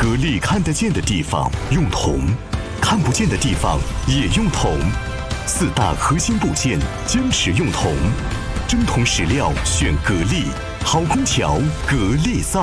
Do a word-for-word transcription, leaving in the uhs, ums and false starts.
格力看得见的地方用铜，看不见的地方也用铜。四大核心部件坚持用铜，真铜实料选格力，好空调格力造。